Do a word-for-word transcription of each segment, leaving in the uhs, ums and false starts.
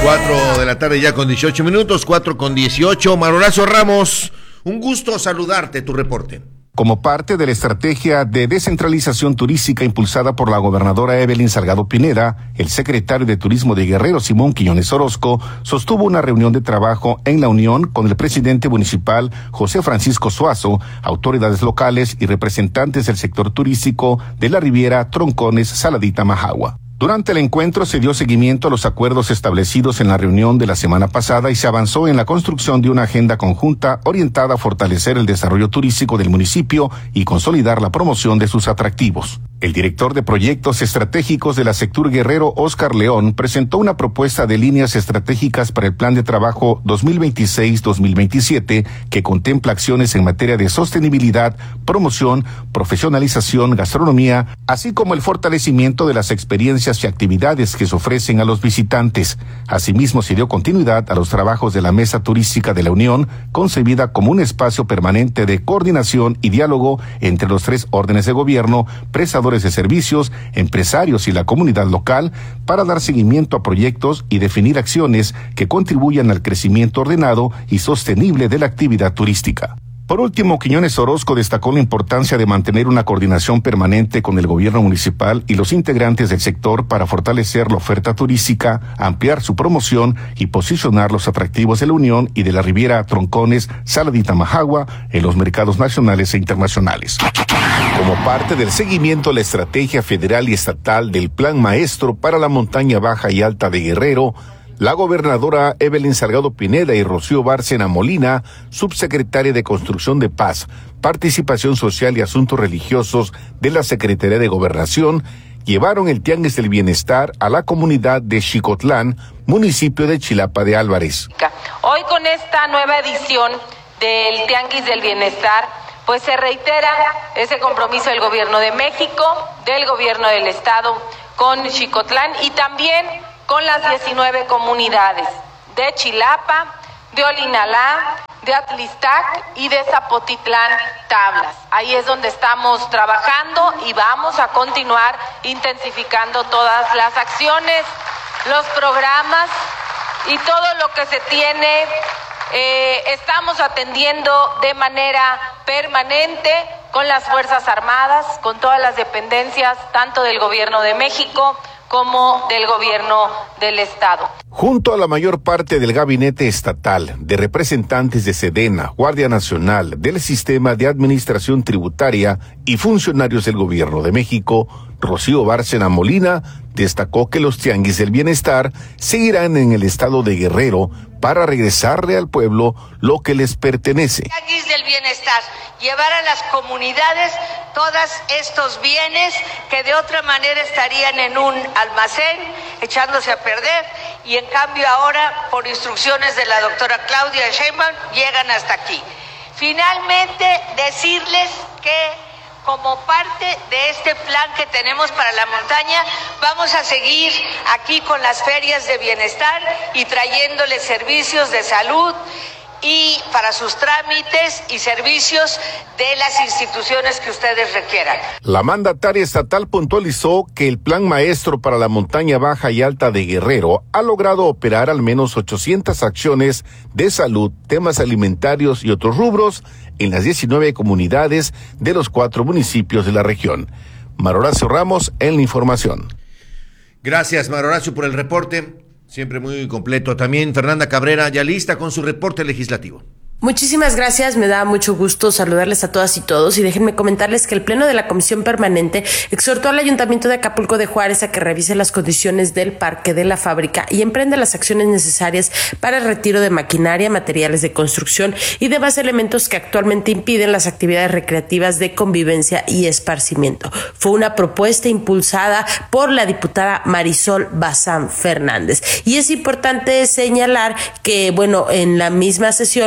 cuatro de la tarde ya con dieciocho minutos, cuatro con dieciocho. Marorazo Ramos, un gusto saludarte, tu reporte. Como parte de la estrategia de descentralización turística impulsada por la gobernadora Evelyn Salgado Pineda, el secretario de Turismo de Guerrero, Simón Quiñones Orozco, sostuvo una reunión de trabajo en la Unión con el presidente municipal José Francisco Suazo, autoridades locales y representantes del sector turístico de la Riviera, Troncones, Saladita, Majagua. Durante el encuentro se dio seguimiento a los acuerdos establecidos en la reunión de la semana pasada y se avanzó en la construcción de una agenda conjunta orientada a fortalecer el desarrollo turístico del municipio y consolidar la promoción de sus atractivos. El director de proyectos estratégicos de la Sectur Guerrero, Óscar León, presentó una propuesta de líneas estratégicas para el Plan de Trabajo dos mil veintiséis dos mil veintisiete que contempla acciones en materia de sostenibilidad, promoción, profesionalización, gastronomía, así como el fortalecimiento de las experiencias y actividades que se ofrecen a los visitantes. Asimismo, se dio continuidad a los trabajos de la Mesa Turística de la Unión, concebida como un espacio permanente de coordinación y diálogo entre los tres órdenes de gobierno, prestadores de servicios, empresarios y la comunidad local para dar seguimiento a proyectos y definir acciones que contribuyan al crecimiento ordenado y sostenible de la actividad turística. Por último, Quiñones Orozco destacó la importancia de mantener una coordinación permanente con el gobierno municipal y los integrantes del sector para fortalecer la oferta turística, ampliar su promoción y posicionar los atractivos de la Unión y de la Riviera, Troncones, Saladita, Majagua en los mercados nacionales e internacionales. Como parte del seguimiento a la estrategia federal y estatal del Plan Maestro para la Montaña Baja y Alta de Guerrero, la gobernadora Evelyn Salgado Pineda y Rocío Bárcena Molina, subsecretaria de Construcción de Paz, Participación Social y Asuntos Religiosos de la Secretaría de Gobernación, llevaron el Tianguis del Bienestar a la comunidad de Xicotlán, municipio de Chilapa de Álvarez. Hoy con esta nueva edición del Tianguis del Bienestar, pues se reitera ese compromiso del Gobierno de México, del Gobierno del Estado con Xicotlán y también con las diecinueve comunidades de Chilapa, de Olinalá, de Atlistac y de Zapotitlán Tablas. Ahí es donde estamos trabajando y vamos a continuar intensificando todas las acciones, los programas y todo lo que se tiene. Eh, estamos atendiendo de manera permanente con las Fuerzas Armadas, con todas las dependencias, tanto del Gobierno de México como del Gobierno del Estado. Junto a la mayor parte del gabinete estatal, de representantes de Sedena, Guardia Nacional, del Sistema de Administración Tributaria y funcionarios del Gobierno de México, Rocío Bárcena Molina destacó que los Tianguis del Bienestar seguirán en el estado de Guerrero para regresarle al pueblo lo que les pertenece. Tianguis del Bienestar, llevar a las comunidades todos estos bienes que de otra manera estarían en un almacén echándose a perder y en cambio ahora, por instrucciones de la doctora Claudia Sheinbaum, llegan hasta aquí. Finalmente, decirles que como parte de este plan que tenemos para la montaña, vamos a seguir aquí con las ferias de bienestar y trayéndoles servicios de salud y para sus trámites y servicios de las instituciones que ustedes requieran. La mandataria estatal puntualizó que el Plan Maestro para la Montaña Baja y Alta de Guerrero ha logrado operar al menos ochocientas acciones de salud, temas alimentarios y otros rubros en las diecinueve comunidades de los cuatro municipios de la región. Maroracio Ramos en la información. Gracias, Maroracio, por el reporte. Siempre muy completo. También Fernanda Cabrera, ya lista con su reporte legislativo. Muchísimas gracias, me da mucho gusto saludarles a todas y todos y déjenme comentarles que el Pleno de la Comisión Permanente exhortó al Ayuntamiento de Acapulco de Juárez a que revise las condiciones del parque de la fábrica y emprenda las acciones necesarias para el retiro de maquinaria, materiales de construcción y demás elementos que actualmente impiden las actividades recreativas de convivencia y esparcimiento. Fue una propuesta impulsada por la diputada Marisol Bazán Fernández y es importante señalar que, bueno, en la misma sesión la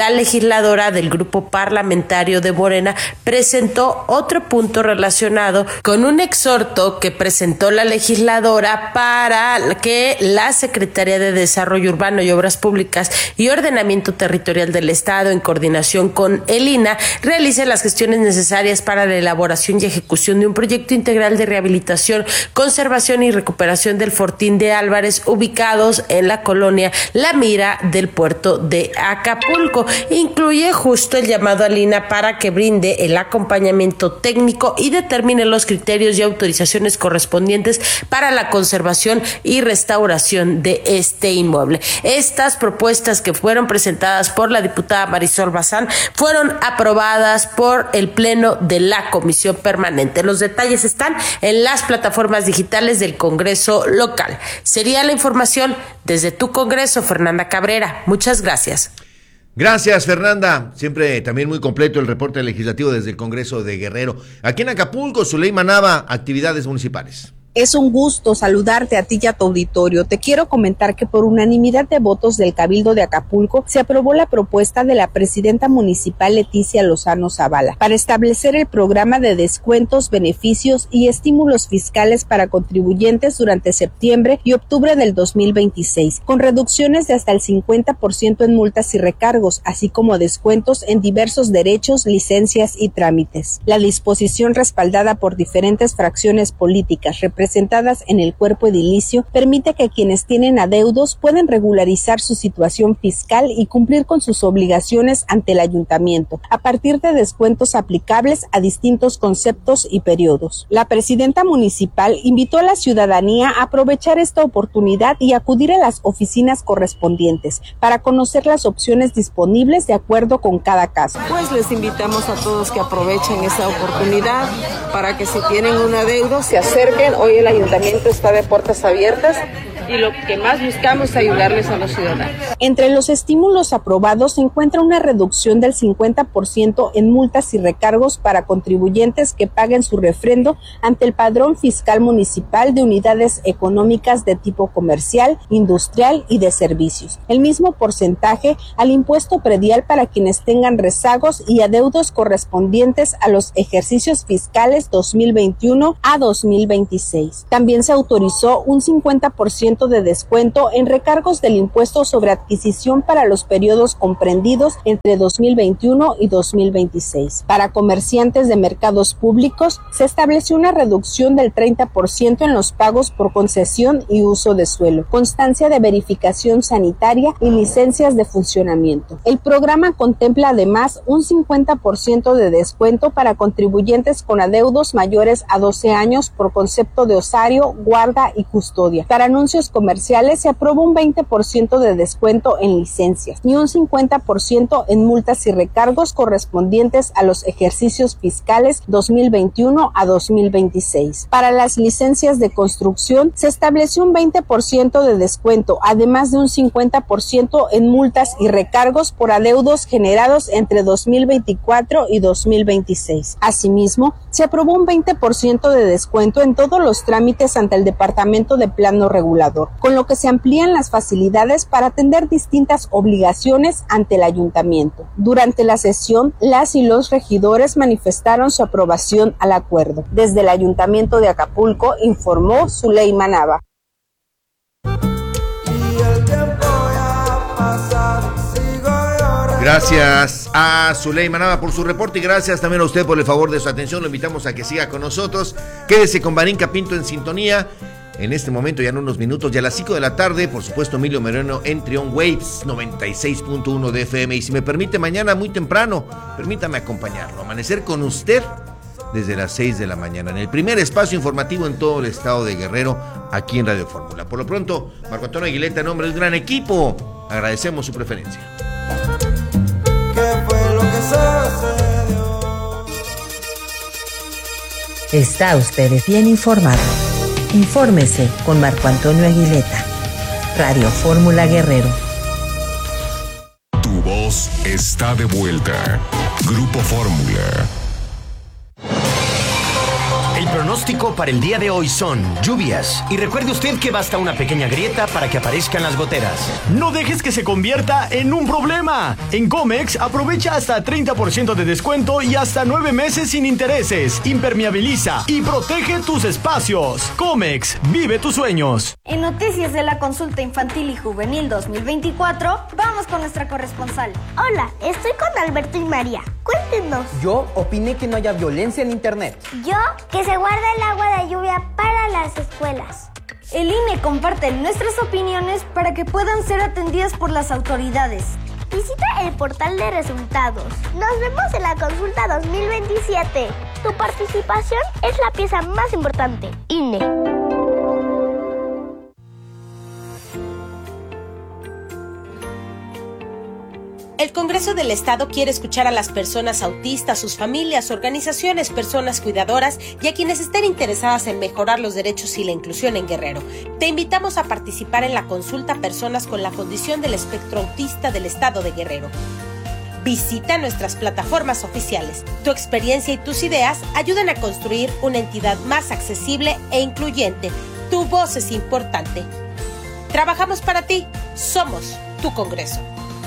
la legisladora del grupo parlamentario de Morena presentó otro punto relacionado con un exhorto que presentó la legisladora para que la Secretaría de Desarrollo Urbano y Obras Públicas y Ordenamiento Territorial del Estado, en coordinación con el I N A, realice las gestiones necesarias para la elaboración y ejecución de un proyecto integral de rehabilitación, conservación y recuperación del Fortín de Álvarez, ubicados en la colonia La Mira del puerto de Acapulco. Incluye justo el llamado al I N A para que brinde el acompañamiento técnico y determine los criterios y autorizaciones correspondientes para la conservación y restauración de este inmueble. Estas propuestas, que fueron presentadas por la diputada Marisol Bazán, fueron aprobadas por el Pleno de la Comisión Permanente. Los detalles están en las plataformas digitales del Congreso local. Sería la información desde tu Congreso, Fernanda Cabrera. Muchas gracias. Gracias, Fernanda. Siempre también muy completo el reporte legislativo desde el Congreso de Guerrero. Aquí en Acapulco, Zuleima Nava, actividades municipales. Es un gusto saludarte a ti y a tu auditorio. Te quiero comentar que por unanimidad de votos del Cabildo de Acapulco se aprobó la propuesta de la presidenta municipal Leticia Lozano Zavala para establecer el programa de descuentos, beneficios y estímulos fiscales para contribuyentes durante septiembre y octubre del dos mil veintiséis, con reducciones de hasta el cincuenta por ciento en multas y recargos, así como descuentos en diversos derechos, licencias y trámites. La disposición, respaldada por diferentes fracciones políticas representadas presentadas en el cuerpo edilicio, permite que quienes tienen adeudos puedan regularizar su situación fiscal y cumplir con sus obligaciones ante el ayuntamiento, a partir de descuentos aplicables a distintos conceptos y periodos. La presidenta municipal invitó a la ciudadanía a aprovechar esta oportunidad y acudir a las oficinas correspondientes para conocer las opciones disponibles de acuerdo con cada caso. Pues les invitamos a todos que aprovechen esta oportunidad para que si tienen un adeudo se acerquen. Hoy el ayuntamiento está de puertas abiertas y lo que más buscamos es ayudarles a los ciudadanos. Entre los estímulos aprobados se encuentra una reducción del cincuenta por ciento en multas y recargos para contribuyentes que paguen su refrendo ante el padrón fiscal municipal de unidades económicas de tipo comercial, industrial y de servicios. El mismo porcentaje al impuesto predial para quienes tengan rezagos y adeudos correspondientes a los ejercicios fiscales dos mil veintiuno a dos mil veintiséis. También se autorizó un cincuenta por ciento de descuento en recargos del impuesto sobre adquisición para los periodos comprendidos entre dos mil veintiuno y dos mil veintiséis. Para comerciantes de mercados públicos se estableció una reducción del treinta por ciento en los pagos por concesión y uso de suelo, constancia de verificación sanitaria y licencias de funcionamiento. El programa contempla además un cincuenta por ciento de descuento para contribuyentes con adeudos mayores a doce años por concepto de osario, guarda y custodia. Para anuncios comerciales se aprobó un veinte por ciento de descuento en licencias y un cincuenta por ciento en multas y recargos correspondientes a los ejercicios fiscales dos mil veintiuno a dos mil veintiséis. Para las licencias de construcción se estableció un veinte por ciento de descuento, además de un cincuenta por ciento en multas y recargos por adeudos generados entre dos mil veinticuatro y dos mil veintiséis. Asimismo, se aprobó un veinte por ciento de descuento en todos los trámites ante el Departamento de Plano Regulador, con lo que se amplían las facilidades para atender distintas obligaciones ante el ayuntamiento. Durante la sesión, las y los regidores manifestaron su aprobación al acuerdo. Desde el Ayuntamiento de Acapulco informó Zuleima Nava. Gracias a Zuleima Nava por su reporte y gracias también a usted por el favor de su atención. Lo invitamos a que siga con nosotros. Quédese con Barinca Pinto en sintonía. En este momento, ya en unos minutos, ya a las cinco de la tarde, por supuesto, Emilio Moreno en Trion Waves noventa y seis punto uno de F M. Y si me permite, mañana muy temprano, permítame acompañarlo, amanecer con usted desde las seis de la mañana, en el primer espacio informativo en todo el estado de Guerrero, aquí en Radio Fórmula. Por lo pronto, Marco Antonio Aguileta, en nombre del gran equipo, agradecemos su preferencia. ¿Qué fue lo que sucedió? Está usted bien informado. Infórmese con Marco Antonio Aguileta. Radio Fórmula Guerrero. Tu voz está de vuelta. Grupo Fórmula. El pronóstico pronóstico para el día de hoy son lluvias. Y recuerde usted que basta una pequeña grieta para que aparezcan las goteras. No dejes que se convierta en un problema. En Comex aprovecha hasta treinta por ciento de descuento y hasta nueve meses sin intereses. Impermeabiliza y protege tus espacios. Comex, vive tus sueños. En noticias de la consulta infantil y juvenil dos mil veinticuatro, vamos con nuestra corresponsal. Hola, estoy con Alberto y María. Cuéntenos. Yo opiné que no haya violencia en internet. Yo, que se guarda el agua de lluvia para las escuelas. El I N E comparte nuestras opiniones para que puedan ser atendidas por las autoridades. Visita el portal de resultados. Nos vemos en la consulta dos mil veintisiete. Tu participación es la pieza más importante. I N E. El Congreso del Estado quiere escuchar a las personas autistas, sus familias, organizaciones, personas cuidadoras y a quienes estén interesadas en mejorar los derechos y la inclusión en Guerrero. Te invitamos a participar en la consulta Personas con la Condición del Espectro Autista del Estado de Guerrero. Visita nuestras plataformas oficiales. Tu experiencia y tus ideas ayudan a construir una entidad más accesible e incluyente. Tu voz es importante. Trabajamos para ti. Somos tu Congreso.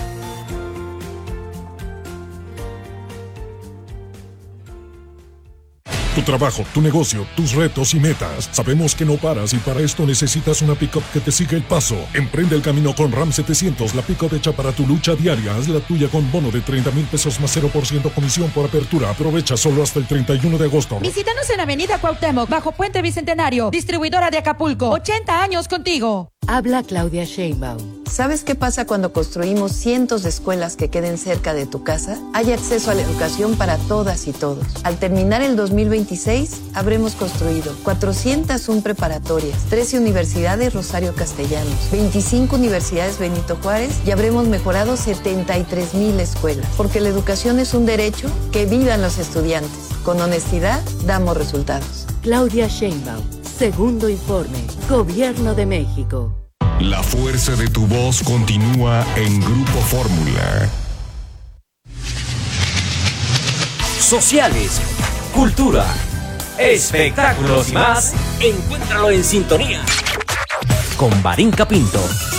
Tu trabajo, tu negocio, tus retos y metas. Sabemos que no paras y para esto necesitas una pick-up que te siga el paso. Emprende el camino con Ram setecientos, la pick-up hecha para tu lucha diaria. Haz la tuya con bono de treinta mil pesos más cero por ciento comisión por apertura. Aprovecha solo hasta el treinta y uno de agosto. Visítanos en Avenida Cuauhtémoc, bajo Puente Bicentenario. Distribuidora de Acapulco. ochenta años contigo. Habla Claudia Sheinbaum. ¿Sabes qué pasa cuando construimos cientos de escuelas que queden cerca de tu casa? Hay acceso a la educación para todas y todos. Al terminar el dos mil veintiséis, habremos construido cuatrocientas una preparatorias, trece universidades Rosario Castellanos, veinticinco universidades Benito Juárez y habremos mejorado setenta y tres mil escuelas. Porque la educación es un derecho, que vivan los estudiantes. Con honestidad, damos resultados. Claudia Sheinbaum, segundo informe, Gobierno de México. La fuerza de tu voz continúa en Grupo Fórmula. Sociales, cultura, espectáculos y más, encuéntralo en sintonía con Barinca Pinto.